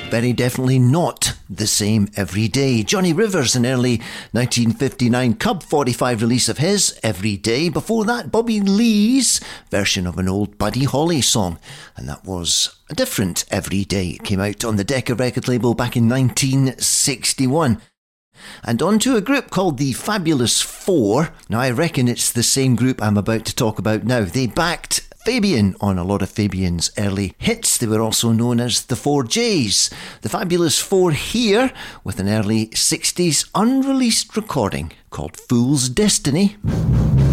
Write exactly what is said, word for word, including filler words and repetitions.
Very definitely not the same every day. Johnny Rivers, an early nineteen fifty-nine Cub forty-five release of his, Every Day. Before that, Bobby Lee's version of an old Buddy Holly song, and that was a different Every Day. It came out on the Decca record label back in nineteen sixty-one. And on to a group called the Fabulous Four. Now, I reckon it's the same group I'm about to talk about now. They backed Fabian on a lot of Fabian's early hits. They were also known as the Four J's. The Fabulous Four here with an early sixties unreleased recording called Fool's Destiny.